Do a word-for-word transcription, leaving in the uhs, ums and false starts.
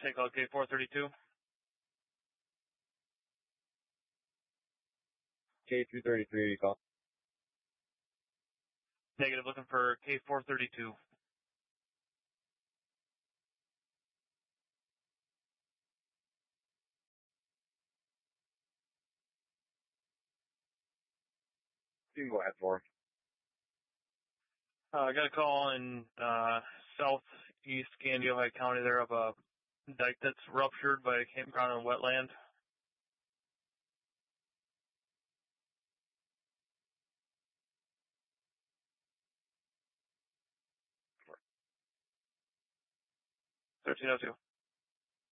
Take call K four thirty-two. K three thirty-three, you call. Negative, looking for K four thirty-two. You can go ahead for. Uh, I got a call in uh, southeast Gandia County there of a dike that's ruptured by a campground and wetland. thirteen oh two.